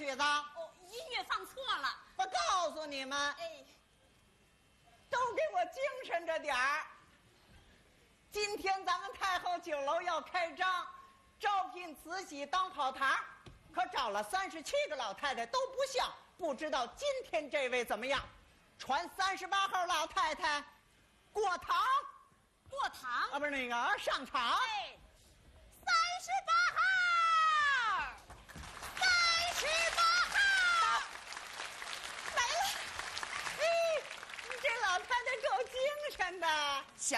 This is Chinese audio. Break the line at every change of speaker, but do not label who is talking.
曲子？
哦，音乐放错了。
我告诉你们，
哎，
都给我精神着点儿。今天咱们太后酒楼要开张，招聘慈禧当跑堂，可找了37个老太太都不像，不知道今天这位怎么样？传38号老太太过堂，
过堂
啊，不是那个上场。
哎，